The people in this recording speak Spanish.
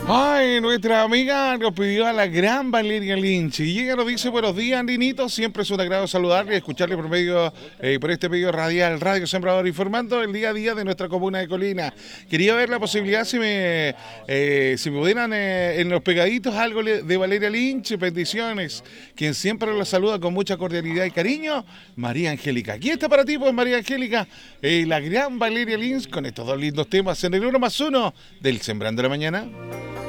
Ay, nuestra amiga nos pidió a la gran Valeria Lynch y ella nos dice buenos días, Andinito, siempre es un agrado saludarle y escucharle por este medio radial, Radio Sembrador, informando el día a día de nuestra comuna de Colina. Quería ver la posibilidad si me pudieran en los pegaditos algo de Valeria Lynch, bendiciones, quien siempre la saluda con mucha cordialidad y cariño, María Angélica. Aquí está para ti, pues, María Angélica, la gran Valeria Lynch con estos dos lindos temas en el 1+1 del Sembrando la Mañana.